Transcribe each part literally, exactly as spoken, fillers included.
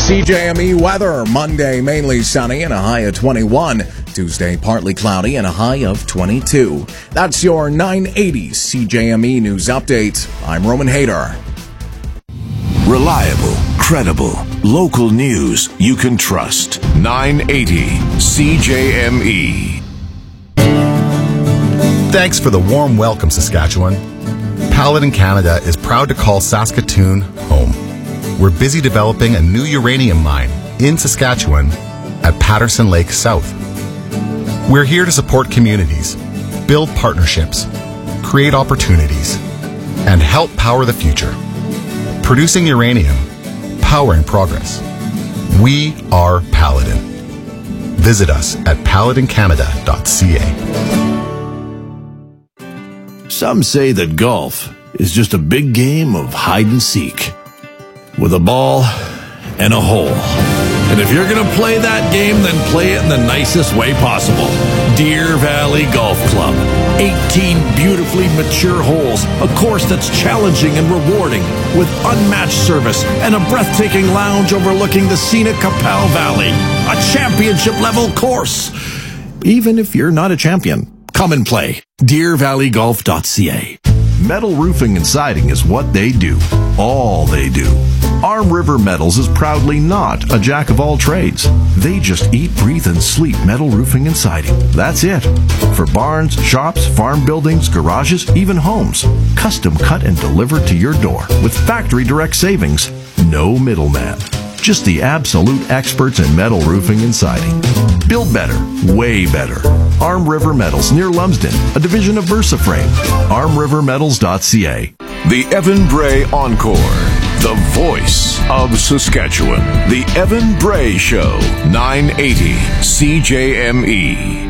C J M E weather. Monday, mainly sunny and a high of twenty-one. Tuesday, partly cloudy and a high of twenty-two. That's your nine eighty C J M E News Update. I'm Roman Hayter. Reliable, credible, local news you can trust. nine eighty C J M E. Thanks for the warm welcome, Saskatchewan. Paladin Canada is proud to call Saskatoon home. We're busy developing a new uranium mine in Saskatchewan at Patterson Lake South. We're here to support communities, build partnerships, create opportunities, and help power the future. Producing uranium, powering progress. We are Paladin. Visit us at paladin canada dot c a. Some say that golf is just a big game of hide and seek, with a ball and a hole. And if you're going to play that game, then play it in the nicest way possible. Deer Valley Golf Club. eighteen beautifully mature holes, a course that's challenging and rewarding, with unmatched service and a breathtaking lounge overlooking the scenic Capel Valley. A championship-level course. Even if you're not a champion, come and play. deer valley golf dot c a. Metal roofing and siding is what they do. All they do. Arm River Metals is proudly not a jack of all trades. They just eat, breathe, and sleep metal roofing and siding. That's it. For barns, shops, farm buildings, garages, even homes. Custom cut and delivered to your door with factory direct savings. No middleman. Just the absolute experts in metal roofing and siding. Build better, way better. Arm River Metals near Lumsden, a division of VersaFrame. arm river metals dot c a. The Evan Bray Encore. The voice of Saskatchewan. The Evan Bray Show. nine eighty C J M E.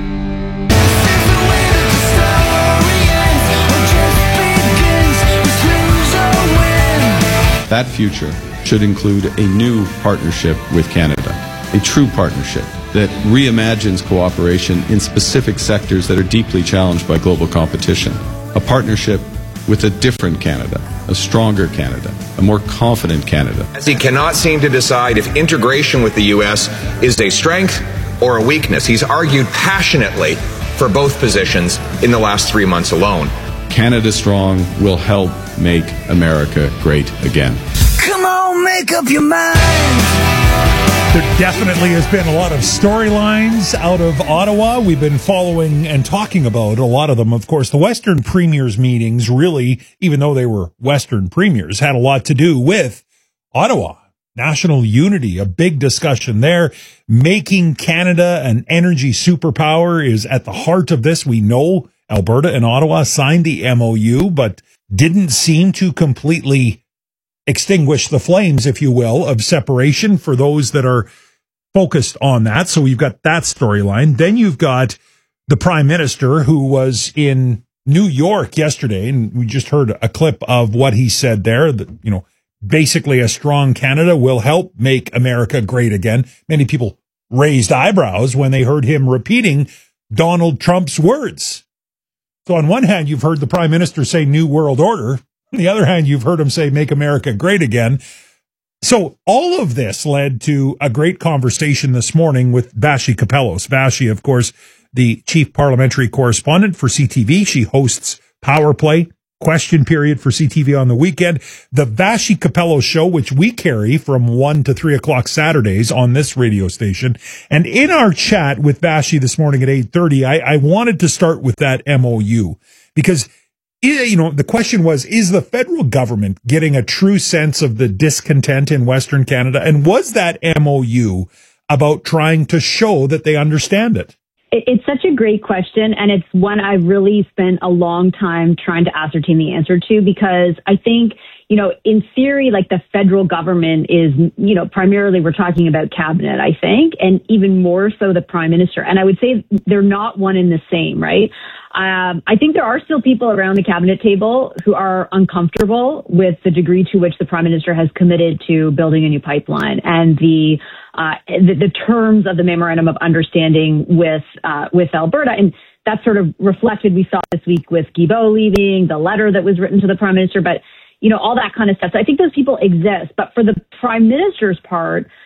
That future should include a new partnership with Canada, a true partnership that reimagines cooperation in specific sectors that are deeply challenged by global competition, a partnership with a different Canada, a stronger Canada, a more confident Canada. He cannot seem to decide if integration with the U S is a strength or a weakness. He's argued passionately for both positions in the last three months alone. Canada Strong will help make America great again. Come on, make up your mind. There definitely has been a lot of storylines out of Ottawa. We've been following and talking about a lot of them. Of course, the Western Premiers meetings really, even though they were Western Premiers, had a lot to do with Ottawa. National unity, a big discussion there. Making Canada an energy superpower is at the heart of this. We know Alberta and Ottawa signed the M O U, but didn't seem to completely extinguish the flames, if you will, of separation for those that are focused on that. So we've got that storyline. Then you've got the Prime Minister, who was in New York yesterday, and we just heard a clip of what he said there, that, you know, basically a strong Canada will help make America great again. Many people raised eyebrows when they heard him repeating Donald Trump's words. So on one hand, you've heard the Prime Minister say New World Order. On the other hand, you've heard him say, make America great again. So all of this led to a great conversation this morning with Vassy Kapelos. Vassy, of course, the chief parliamentary correspondent for C T V. She hosts Power Play, Question Period for C T V on the weekend. The Vassy Kapelos Show, which we carry from one to three o'clock Saturdays on this radio station. And in our chat with Vassy this morning at eight thirty, I, I wanted to start with that M O U because, you know, the question was, is the federal government getting a true sense of the discontent in Western Canada? And was that M O U about trying to show that they understand it? It's such a great question, and it's one I've really spent a long time trying to ascertain the answer to, because I think, you know, in theory, like the federal government is, you know, primarily we're talking about cabinet, I think, and even more so the prime minister. And I would say they're not one and the same, right? Um, I think there are still people around the cabinet table who are uncomfortable with the degree to which the prime minister has committed to building a new pipeline and the uh, the, the terms of the memorandum of understanding with uh, with Alberta. And that's sort of reflected, we saw this week with Guilbeault leaving, the letter that was written to the prime minister, but, you know, all that kind of stuff. So I think those people exist. But for the prime minister's part,